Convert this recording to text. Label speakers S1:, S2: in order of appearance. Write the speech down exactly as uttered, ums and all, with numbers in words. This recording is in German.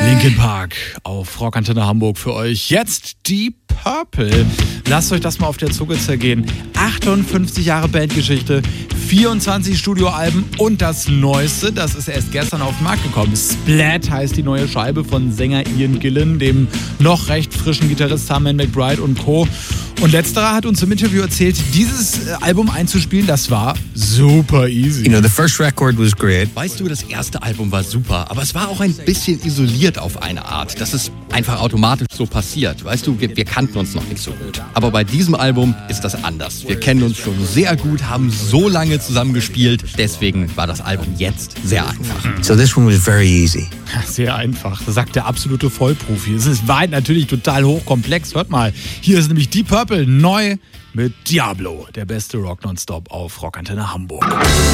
S1: Linkin Park auf Rockantenne Hamburg für euch. Jetzt Deep Purple. Lasst euch das mal auf der Zunge zergehen. achtundfünfzig Jahre Bandgeschichte, vierundzwanzig Studioalben und das Neueste, das ist erst gestern auf den Markt gekommen. Splat heißt die neue Scheibe von Sänger Ian Gillan, dem noch recht frischen Gitarrist Simon McBride und Co. Und letzterer hat uns im Interview erzählt, dieses Album einzuspielen, das war super easy.
S2: You know, the first record was great.
S3: Weißt du, das erste Album war super, aber es war auch ein bisschen isoliert auf eine Art. Das ist einfach automatisch so passiert. Weißt du, wir, wir kannten uns noch nicht so gut. Aber bei diesem Album ist das anders. Wir kennen uns schon sehr gut, haben so lange zusammen gespielt. Deswegen war das Album jetzt sehr einfach.
S2: So this one was very easy.
S1: Sehr einfach, das sagt der absolute Vollprofi. Es ist weit natürlich total hochkomplex. Hört mal, hier ist nämlich Deep Purple neu mit Diablo, der beste Rock nonstop auf Rockantenne Hamburg.